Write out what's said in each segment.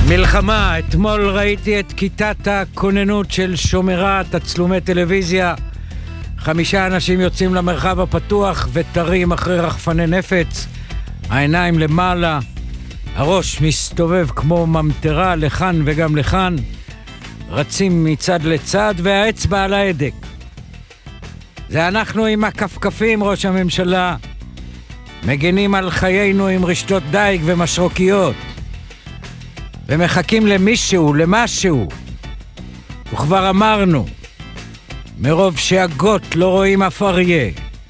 מלחמה, אתמול ראיתי את כיתת הכוננות של שומרה, תצלומי טלוויזיה. 5 אנשים יוצאים למרחב הפתוח ותרים אחרי רחפני נפץ, העיניים למעלה, הראש מסתובב כמו ממטרה לכאן וגם לכאן, רצים מצד לצד והאצבע על ההדק. זה אנחנו עם הכפכפים, ראש הממשלה, מגנים על חיינו עם רשתות דייג ומשרוקיות ומחכים למישהו, למשהו. וכבר אמרנו, מרוב שהגות לא רואים אף אריה.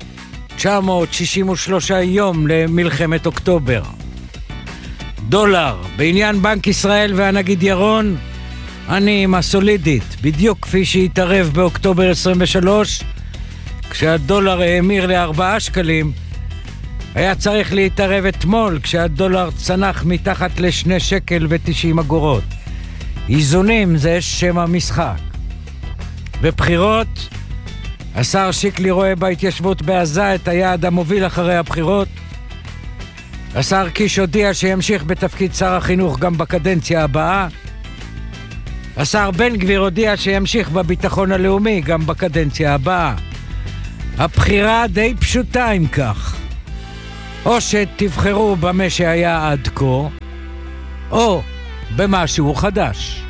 963 יום למלחמת אוקטובר. דולר, בעניין בנק ישראל והנגיד ירון, אני עם הסולידית, בדיוק כפי שהתערב באוקטובר 23, כשהדולר האמיר ל4 שקלים, היה צריך להתערב אתמול כשהדולר צנח מתחת ל2 שקל ו90 אגורות. איזונים זה שם המשחק. בבחירות, השר שיקלי רואה בהתיישבות בעזה את היעד המוביל אחרי הבחירות. השר קיש הודיע שימשיך בתפקיד שר החינוך גם בקדנציה הבאה. השר בן גביר הודיע שימשיך בביטחון הלאומי גם בקדנציה הבאה. הבחירה די פשוטה אם כך. או שתבחרו במה שהיה עד כה, או במשהו חדש.